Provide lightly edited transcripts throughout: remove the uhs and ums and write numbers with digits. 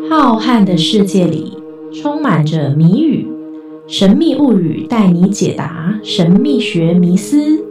浩瀚的世界里充满着谜语，神秘物语带你解答神秘学迷思。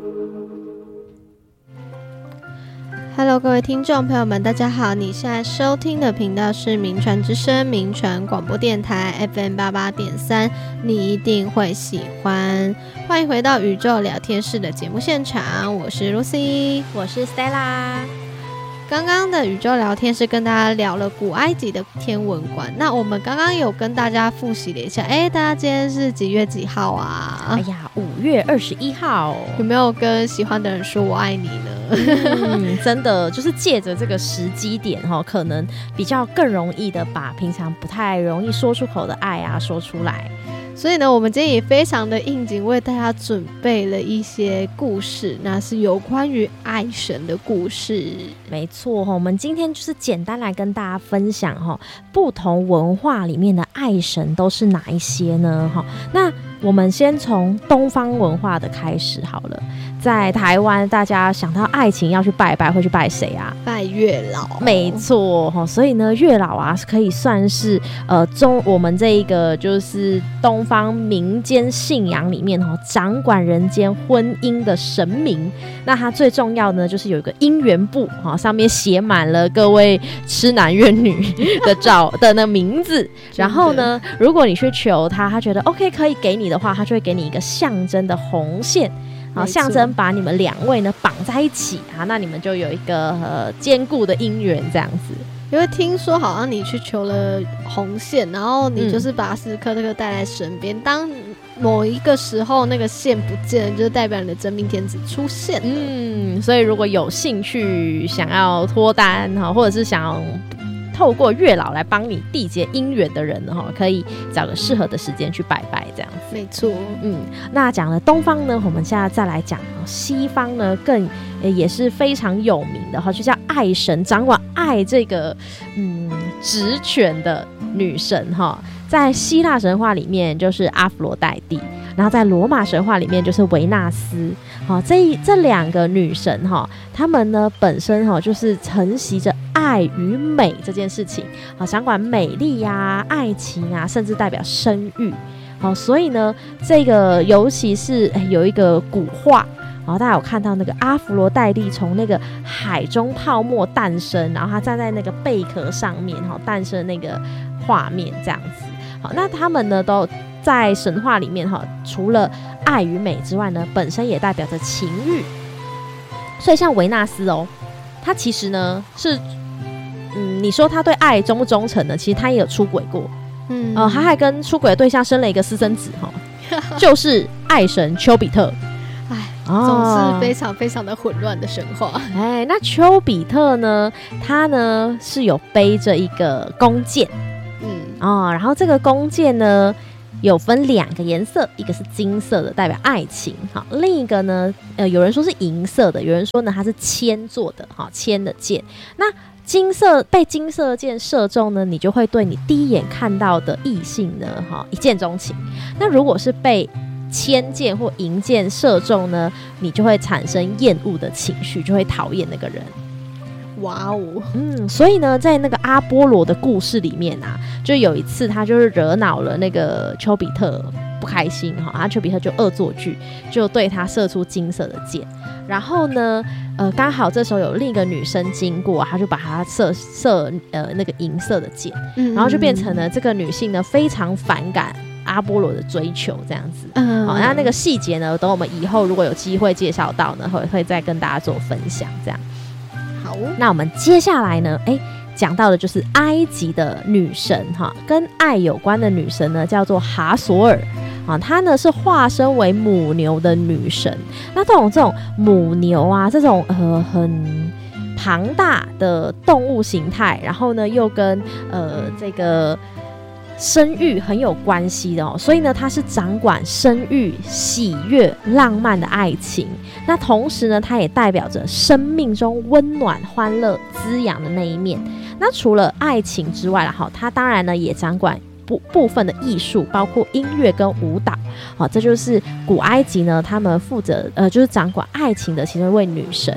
Hello， 各位听众朋友们，大家好！你现在收听的频道是名传之声名传广播电台 FM88.3，你一定会喜欢。欢迎回到宇宙聊天室的节目现场，我是 Lucy， 我是 Stella。 刚刚的宇宙聊天是跟大家聊了古埃及的天文馆，那我们刚刚有跟大家复习了一下，大家今天是几月几号啊？ 哎呀，5月21号， 有没有跟喜欢的人说我爱你呢？ 真的就是借着这个时机点可能比较更容易的把平常不太容易说出口的爱说出来。 所以呢，我们今天也非常的应景，为大家准备了一些故事，那是有关于爱神的故事。 没错，我们今天就是简单来跟大家分享不同文化里面的爱神都是哪一些呢？那我们先从东方文化的开始好了。在台湾，大家想到爱情要去拜拜，会去拜谁啊？ 拜月老。 没错，所以呢，月老可以算是我们这一个就是东方民间信仰里面掌管人间婚姻的神明。那它最重要的呢，就是有一个姻缘簿上面写满了各位痴男怨女的那名字。然后呢，如果你去求他觉得 OK 可以给你的话，他就会给你一个象征的红线。象征把你们两位呢绑在一起那你们就有一个坚固的姻缘这样子。 因为听说好像你去求了红线，然后你就是把时时刻刻带在身边，当某一个时候那个线不见了，就是代表你的真命天子出现了。 所以如果有兴趣想要脱单或者是想要透过月老来帮你缔结姻缘的人呢，可以找个适合的时间去拜拜这样子。 没错。 那讲了东方呢，我们现在再来讲西方呢，更也是非常有名的就叫爱神，掌管爱这个职权的女神在希腊神话里面就是阿弗罗代蒂，然后在罗马神话里面就是维纳斯。这两个女神她们呢本身就是承袭着爱与美这件事情，掌管美丽爱情甚至代表生育。所以呢，这个尤其是有一个古画，大家有看到那个阿弗罗代蒂从那个海中泡沫诞生，然后她站在那个贝壳上面诞生那个画面这样子。那他们呢都在神话里面除了爱与美之外呢，本身也代表着情欲。所以像维纳斯他其实呢是你说他对爱忠不忠诚呢，其实他也有出轨过。他还跟出轨的对象生了一个私生子就是爱神丘比特。 总是非常非常的混乱的神话。 那丘比特呢，他呢是有背着一个弓箭。然后这个弓箭呢有分2个颜色，一个是金色的代表爱情，另一个呢有人说是银色的，有人说呢它是铅做的，铅的箭。那被金色的箭射中呢，你就会对你第一眼看到的异性呢一见钟情。那如果是被铅箭或银箭射中呢，你就会产生厌恶的情绪，就会讨厌那个人。 哇哦， 所以呢，在那个阿波罗的故事里面就有一次他就是惹恼了那个丘比特不开心丘比特就恶作剧，就对他射出金色的箭。然后呢，刚好这时候有另一个女生经过，他就把他射那个银色的箭，然后就变成了这个女性呢非常反感阿波罗的追求这样子。那个细节呢，等我们以后如果有机会介绍到呢，会再跟大家做分享这样。 好， 那我们接下来呢讲到的就是埃及的女神跟爱有关的女神呢叫做哈索尔她呢是化身为母牛的女神。那这种母牛这种很庞大的动物形态，然后呢又跟这个生育很有关系的所以呢它是掌管生育、喜悦、浪漫的爱情。那同时呢它也代表着生命中温暖、欢乐、滋养的那一面。那除了爱情之外它当然呢也掌管部分的艺术，包括音乐跟舞蹈。这就是古埃及呢他们负责就是掌管爱情的其中一位女神。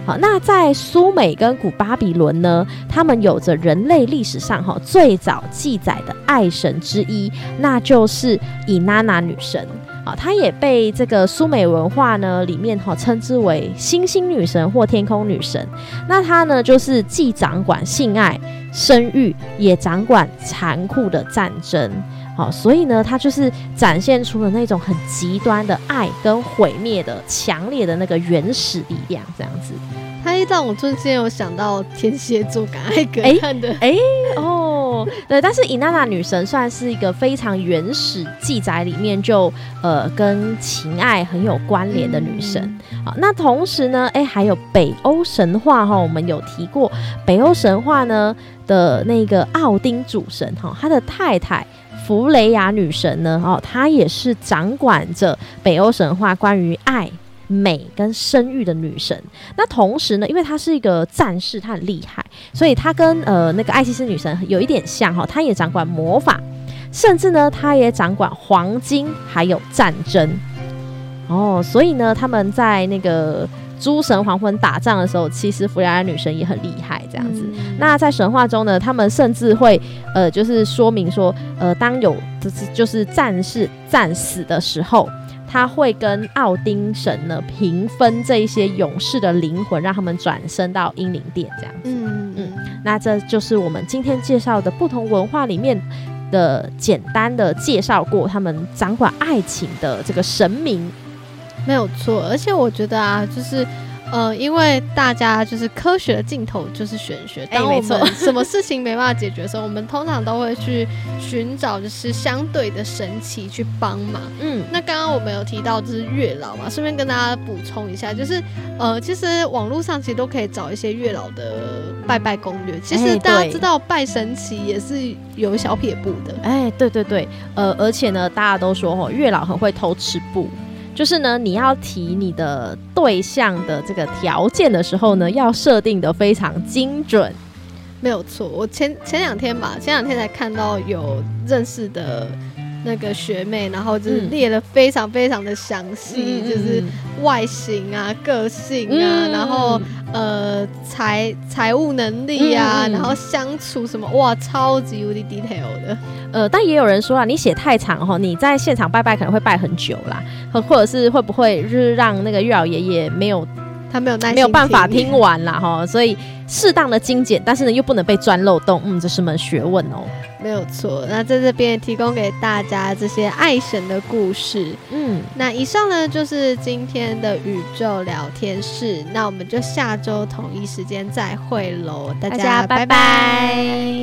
好，那在苏美跟古巴比伦呢，他们有着人类历史上最早记载的爱神之一，那就是伊娜娜女神。她也被这个苏美文化呢里面称之为星星女神或天空女神。那她呢就是既掌管性爱、生育，也掌管残酷的战争。所以呢，她就是展现出了那种很极端的爱跟毁灭的强烈的那个原始力量，这样子。 他一让我瞬间有想到天蝎座敢爱敢恨的， 对，但是伊娜娜女神算是一个非常原始记载里面就跟情爱很有关联的女神。好，那同时呢，还有北欧神话我们有提过，北欧神话呢的那个奥丁主神他的太太弗雷亚女神呢，她也是掌管着北欧神话关于爱、美跟生育的女神。那同时呢，因为她是一个战士，她很厉害，所以她跟那个艾西斯女神有一点像她也掌管魔法，甚至呢她也掌管黄金还有战争。所以呢他们在那个诸神黄昏打仗的时候，其实弗雷亚女神也很厉害这样子。那在神话中呢，他们甚至会就是说明说当有就是战士战死的时候，他会跟奥丁神呢平分这一些勇士的灵魂，让他们转生到英灵殿这样子。那这就是我们今天介绍的不同文化里面的简单的介绍过他们掌管爱情的这个神明。 没有错，而且我觉得啊，就是因为大家就是科学的尽头就是玄学，当我们什么事情没办法解决的时候，我们通常都会去寻找就是相对的神奇去帮忙。那刚刚我们有提到就是月老嘛，顺便跟大家补充一下，就是其实网络上其实都可以找一些月老的拜拜攻略。其实大家知道拜神奇也是有小撇步的。 对，而且呢，大家都说月老很会偷吃布。就是呢，你要提你的对象的这个条件的时候呢，要设定的非常精准。 没有错，我前两天才看到有认识的那个学妹，然后就是列了非常非常的详细，就是外形啊、个性啊，然后财务能力啊，然后相处什么，哇，超级无敌 detail 的。 但也有人说你写太长你在现场拜拜可能会拜很久啦，或者是会不会就是让那个月老爷爷没有耐心没有办法听完啦所以适当的精简，但是呢又不能被钻漏洞，这是门学问没有错。那在这边提供给大家这些爱神的故事。那以上呢就是今天的宇宙聊天室，那我们就下周同一时间再会喽，大家拜拜。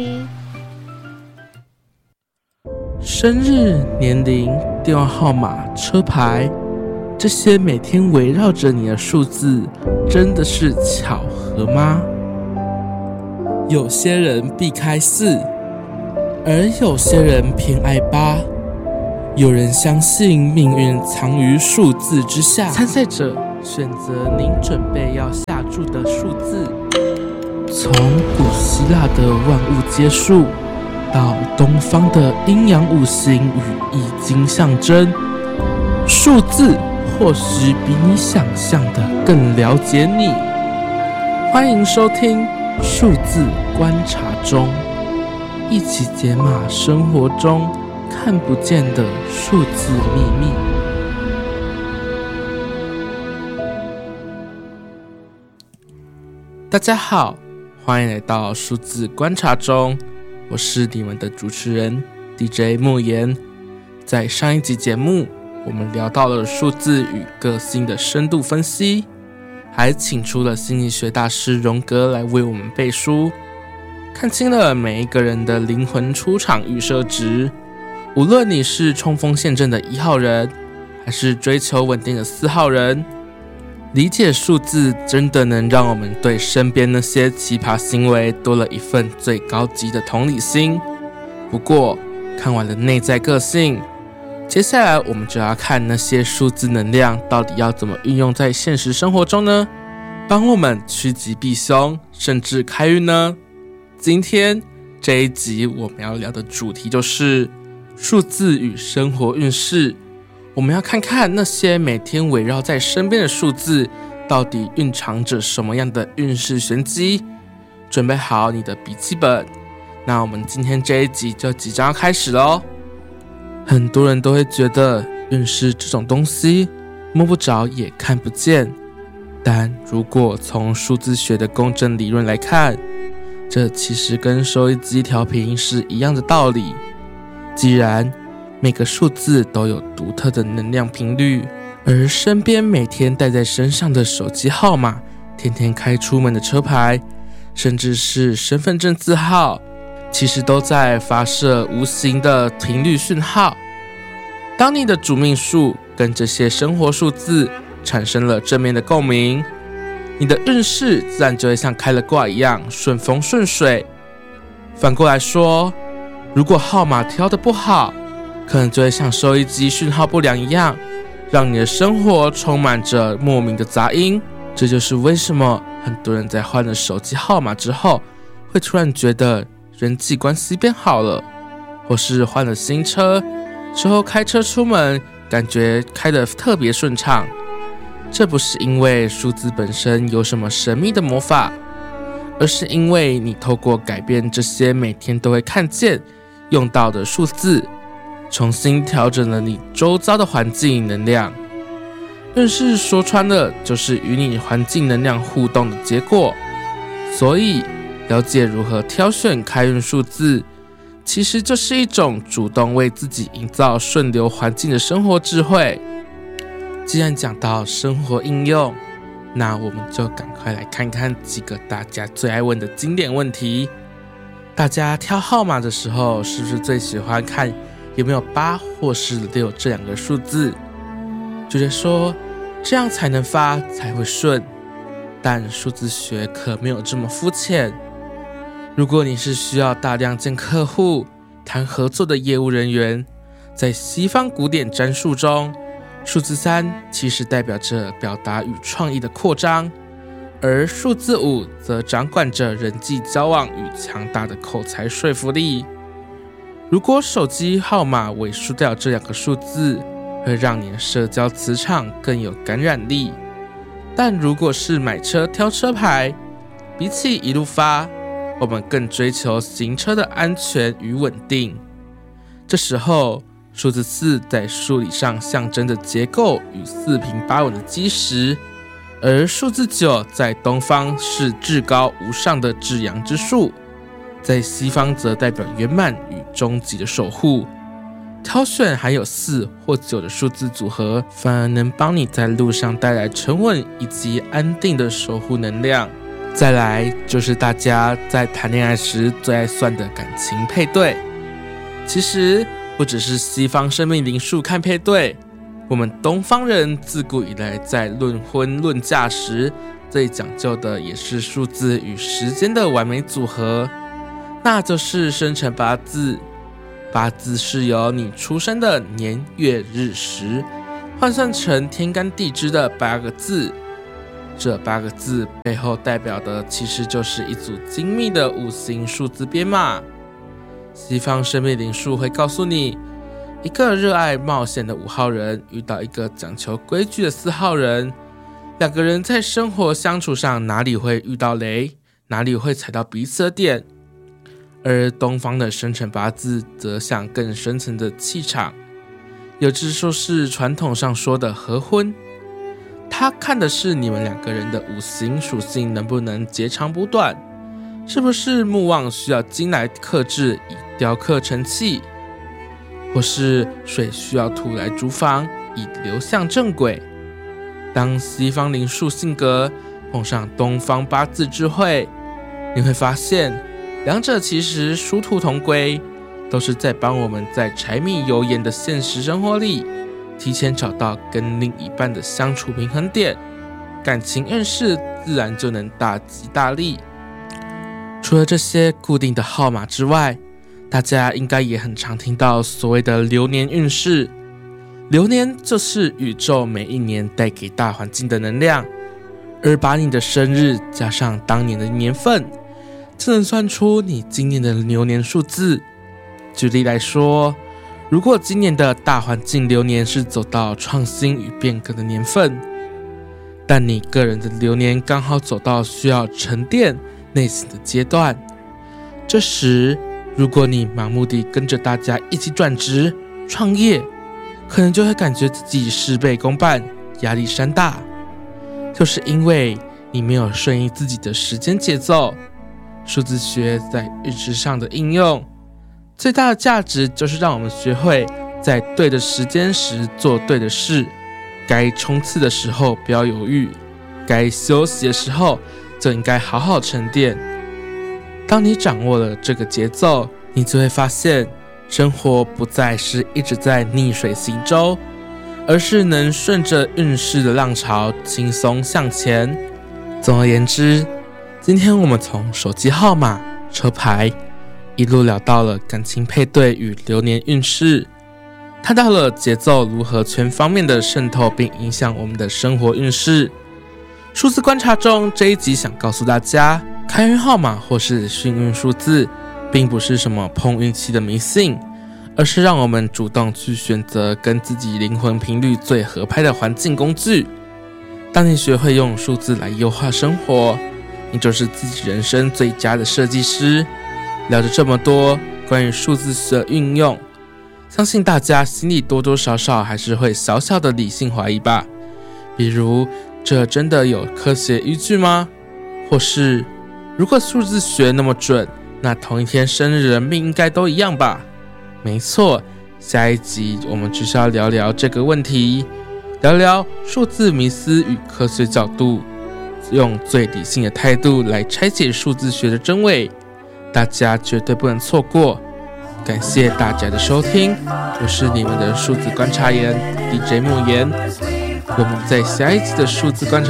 生日、年龄、电话号码、车牌，这些每天围绕着你的数字，真的是巧合吗？有些人避开4，而有些人偏爱8。有人相信命运藏于数字之下，参赛者选择您准备要下注的数字。从古希腊的万物皆数，到东方的阴阳五行与易经象征，数字或许比你想象的更了解你。欢迎收听数字观察中，一起解码生活中看不见的数字秘密。大家好，欢迎来到数字观察中，我是你们的主持人 DJ 莫言。在上一集节目，我们聊到了数字与个性的深度分析，还请出了心理学大师荣格来为我们背书，看清了每一个人的灵魂出场预设值。无论你是冲锋陷阵的1号人，还是追求稳定的4号人，理解数字真的能让我们对身边那些奇葩行为多了一份最高级的同理心。不过，看完了内在个性，接下来我们就要看那些数字能量到底要怎么运用在现实生活中呢？帮我们趋吉避凶，甚至开运呢？今天这一集我们要聊的主题就是数字与生活运势。我们要看看那些每天围绕在身边的数字到底蕴藏着什么样的运势玄机？准备好你的笔记本，那我们今天这一集就即将要开始咯。很多人都会觉得运势这种东西摸不着也看不见，但如果从数字学的公正理论来看，这其实跟收音机调频是一样的道理。既然每个数字都有独特的能量频率，而身边每天带在身上的手机号码，天天开出门的车牌，甚至是身份证字号，其实都在发射无形的频率讯号。当你的主命数跟这些生活数字产生了正面的共鸣，你的运势自然就会像开了挂一样顺风顺水。反过来说，如果号码挑得不好，可能就会像收音机讯号不良一样，让你的生活充满着莫名的杂音。这就是为什么很多人在换了手机号码之后，会突然觉得人际关系变好了，或是换了新车之后开车出门，感觉开得特别顺畅。这不是因为数字本身有什么神秘的魔法，而是因为你透过改变这些每天都会看见用到的数字，重新调整了你周遭的环境能量。运势说穿了就是与你环境能量互动的结果，所以了解如何挑选开运数字，其实就是一种主动为自己营造顺流环境的生活智慧。既然讲到生活应用，那我们就赶快来看看几个大家最爱问的经典问题。大家挑号码的时候，是不是最喜欢看有没有8或是6这两个数字？觉得说这样才能发才会顺，但数字学可没有这么肤浅。如果你是需要大量见客户、谈合作的业务人员，在西方古典占术中，数字3其实代表着表达与创意的扩张，而数字5则掌管着人际交往与强大的口才说服力。如果手机号码尾数掉这两个数字，会让你的社交磁场更有感染力。但如果是买车挑车牌，比起一路发，我们更追求行车的安全与稳定。这时候数字4在数理上象征着结构与四平八稳的基石，而数字9在东方是至高无上的至阳之数，在西方则代表圆满与终极的守护。挑选含有4或9的数字组合，反而能帮你在路上带来沉稳以及安定的守护能量。再来就是大家在谈恋爱时最爱算的感情配对，其实不只是西方生命灵数看配对，我们东方人自古以来在论婚论嫁时，最讲究的也是数字与时间的完美组合，那就是生辰八字。八字是由你出生的年月日时换算成天干地支的8个字，这8个字背后代表的其实就是一组精密的5行数字编码。西方生命灵数会告诉你，一个热爱冒险的5号人遇到一个讲求规矩的4号人，两个人在生活相处上哪里会遇到雷，哪里会踩到彼此的点。而东方的生辰八字则像更深层的气场，有之说是传统上说的合婚，他看的是你们两个人的5行属性能不能截长补短，是不是木旺需要金来克制以雕刻成器，或是水需要土来筑防以流向正轨。当西方灵数性格碰上东方八字智慧，你会发现两者其实殊途同归，都是在帮我们在柴米油盐的现实生活里提前找到跟另一半的相处平衡点，感情运势自然就能大吉大利。除了这些固定的号码之外，大家应该也很常听到所谓的流年运势。流年就是宇宙每一年带给大环境的能量，而把你的生日加上当年的年份，就能算出你今年的流年数字。举例来说，如果今年的大环境流年是走到创新与变革的年份， 但你个人的流年刚好走到需要沉淀内省的阶段。这时，如果你盲目地跟着大家一起转职创业，可能就会感觉自己事倍功半，压力山大，就是因为你没有顺应自己的时间节奏。数字学在日志上的应用，最大的价值就是让我们学会在对的时间时做对的事，该冲刺的时候不要犹豫，该休息的时候就应该好好沉淀。当你掌握了这个节奏，你就会发现生活不再是一直在逆水行舟，而是能顺着运势的浪潮轻松向前。总而言之，今天我们从手机号码、车牌一路聊到了感情配对与流年运势，谈到了节奏如何全方面的渗透并影响我们的生活运势。数字观察中这一集想告诉大家，开运号码或是幸运数字并不是什么碰运气的迷信，而是让我们主动去选择跟自己灵魂频率最合拍的环境工具。当你学会用数字来优化生活，你就是自己人生最佳的设计师。聊着这么多关于数字学的运用，相信大家心里多多少少还是会小小的理性怀疑吧。比如，这真的有科学依据吗？或是，如果数字学那么准，那同一天生日人命应该都一样吧？没错，下一集我们就是要聊聊这个问题，聊聊数字迷思与科学角度，用最理性的态度来拆解数字学的真伪，大家绝对不能错过。感谢大家的收听，我是你们的数字观察员 DJ 木言，我们在下一集的数字观察